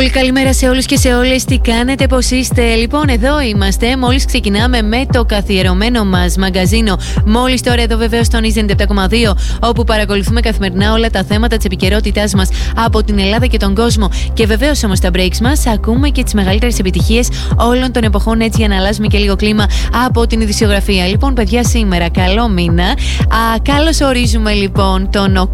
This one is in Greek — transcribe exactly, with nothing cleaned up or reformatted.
πολύ καλημέρα σε όλους και σε όλες. Τι κάνετε, πώς είστε? Λοιπόν, εδώ είμαστε. Μόλις ξεκινάμε με το καθιερωμένο μας μαγκαζίνο. Μόλις τώρα εδώ βεβαίως στον ενενήντα επτά κόμμα δύο, όπου παρακολουθούμε καθημερινά όλα τα θέματα της επικαιρότητάς μας από την Ελλάδα και τον κόσμο. Και βεβαίως όμως τα breaks μας ακούμε και τις μεγαλύτερες επιτυχίες όλων των εποχών, έτσι για να αλλάζουμε και λίγο κλίμα από την ειδησιογραφία. Λοιπόν, παιδιά, σήμερα καλό μήνα. Α, καλώς ορίζουμε λοιπόν τον